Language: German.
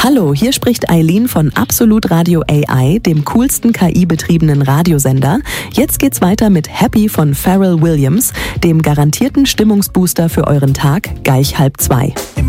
Hallo, hier spricht Eileen von Absolut Radio AI, dem coolsten KI-betriebenen Radiosender. Jetzt geht's weiter mit Happy von Pharrell Williams, dem garantierten Stimmungsbooster für euren Tag, gleich 1:30.